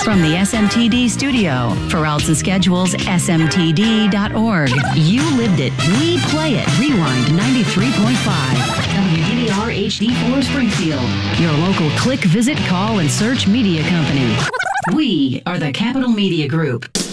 From the SMTD studio, for Alts and Schedules, smtd.org. You lived it. We play it. Rewind 93.5. WDVR HD4 Springfield. Your local click, visit, call, and search media company. We are the Capital Media Group.